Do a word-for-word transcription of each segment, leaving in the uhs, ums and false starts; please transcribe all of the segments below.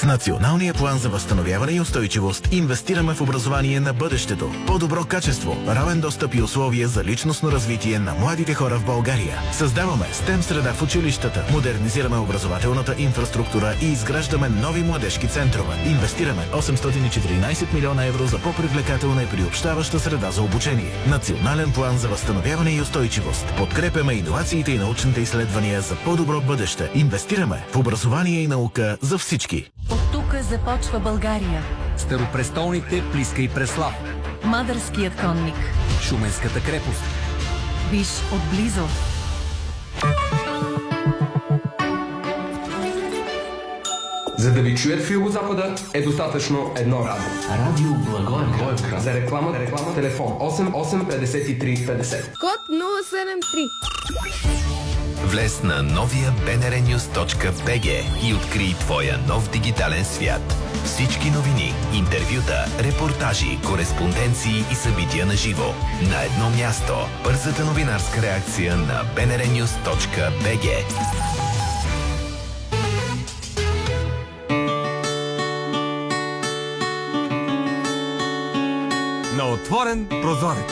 С Националния план за възстановяване и устойчивост инвестираме в образование на бъдещето, по-добро качество, равен достъп и условия за личностно развитие на младите хора в България. Създаваме STEM среда в училищата, модернизираме образователната инфраструктура и изграждаме нови младежки центрове. Инвестираме осемстотин и четиринадесет милиона евро за по-привлекателна и приобщаваща среда за обучение. Национален план за възстановяване и устойчивост. Подкрепяме иновациите и научните изследвания за по-добро бъдеще. Инвестираме в образование и наука за всички. От тук започва България. Старопрестолните Плиска и Преслав. Мадърският конник. Шуменската крепост. Виж отблизо. За да ви чуят в Югозапада е достатъчно едно радио. Радио Благоевград. За реклама, за реклама, телефон осем осем петдесет и три петдесет. Код нула седем три. Влез на новия би ен ар нюс точка би джи и открий твоя нов дигитален свят. Всички новини, интервюта, репортажи, кореспонденции и събития на живо. На едно място. Бързата новинарска реакция на би ен ар нюс точка би джи. На отворен прозорец.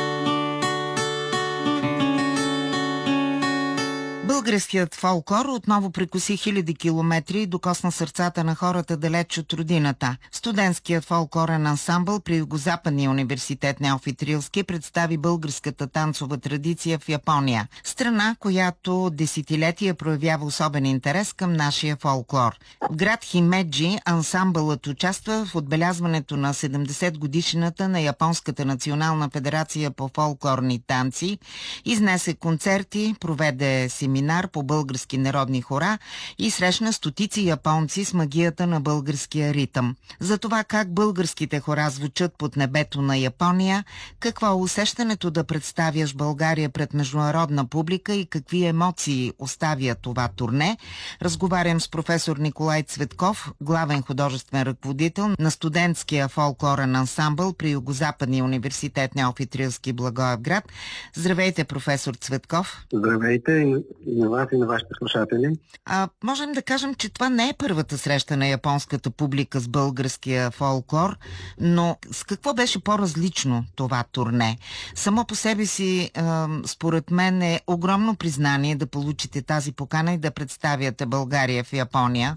Българският фолклор отново прекоси хиляди километри и докосна сърцата на хората далеч от родината. Студентският фолклорен ансамбъл при Югозападния университет Неофит Рилски представи българската танцова традиция в Япония. Страна, която десетилетия проявява особен интерес към нашия фолклор. В град Химеджи ансамбълът участва в отбелязването на седемдесет годишнината на Японската национална федерация по фолклорни танци, изнесе концерти, проведе семинар по български народни хора и срещна стотици японци с магията на българския ритъм. За това как българските хора звучат под небето на Япония, какво е усещането да представяш България пред международна публика и какви емоции оставя това турне, разговарям с професор Николай Цветков, главен художествен ръководител на студентския фолклорен ансамбъл при Югозападния университет Неофит Рилски, Благоевград. Здравейте, професор Цветков. Здравейте и на вас, и на вашите слушатели. А, можем да кажем, че това не е първата среща на японската публика с българския фолклор, но с какво беше по-различно това турне? Само по себе си, а, според мен, е огромно признание да получите тази покана и да представяте България в Япония.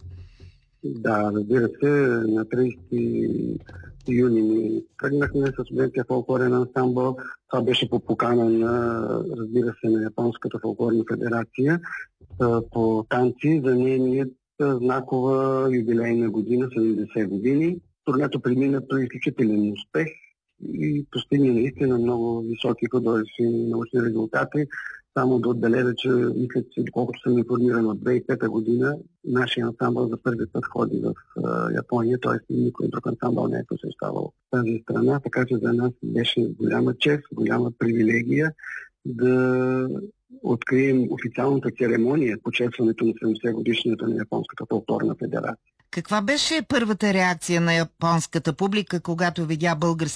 Да, разбира се, на тридесети юни ни тръгнахме с студентския фолклорен ансамбъл. Това беше по покана на, разбира се, на Японската фолклорна федерация по танци за нейният знакова юбилейна година, седемдесет години. Турнето премина при изключителен успех и постигна наистина много високи художествени научни резултати. Само да отбележа, че мисля, че доколкото съм информиран от две хиляди и пета година, нашия ансамбъл за първи път ходи в uh, Япония, т.е. никой друг ансамбъл не е посещавал тази страна, така че за нас беше голяма чест, голяма привилегия да открием официалната церемония по честването на седемдесет годишната на Японската фолклорна федерация. Каква беше първата реакция на японската публика, когато видя български